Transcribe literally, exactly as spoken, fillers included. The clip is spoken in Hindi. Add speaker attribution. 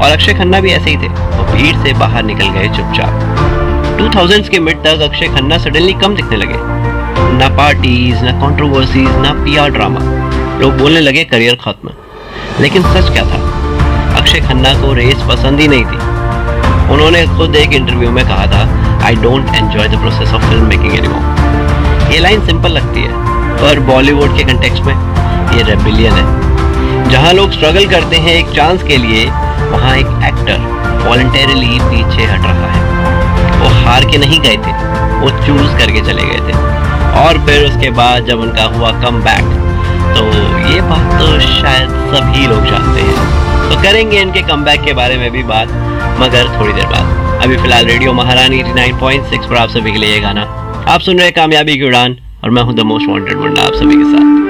Speaker 1: और अक्षय खन्ना भी ऐसे ही थे, वो भीड़ से बाहर निकल गए चुपचाप। टू थाउज़ेंड्स के मिड तक अक्षय खन्ना सडनली कम दिखने लगे। ना पार्टीज, ना कंट्रोवर्सीज, ना पीआर ड्रामा। लोग बोलने लगे करियर खत्म। लेकिन सच क्या था? अक्षय खन्ना को रेस पसंद ही नहीं थी। उन्होंने खुद एक इंटरव्यू में कहा था, I don't enjoy the process of film making anymore. ये लाइन सिंपल लगती है, पर बॉलीवुड के कंटेक्स्ट में ये रेबिलियन है। जहां लोग स्ट्रगल करते हैं एक चांस के लिए, वहां एक एक्टर वॉलंटरीली पीछे हट रहा है। वो हार के नहीं गए थे, वो चूज करके चले गए थे। और फिर उसके बाद जब उनका हुआ कम बैक, तो ये बात तो शायद सभी लोग जानते हैं। तो करेंगे इनके कम बैक के बारे में भी बात, मगर थोड़ी देर बाद। अभी फिलहाल रेडियो महारानी नवासी पॉइंट सिक्स पर आप सभी के लिए ये गाना। आप सुन रहे हैं कामयाबी की उड़ान, और मैं हूं द मोस्ट वांटेड मुन्ना आप सभी के साथ।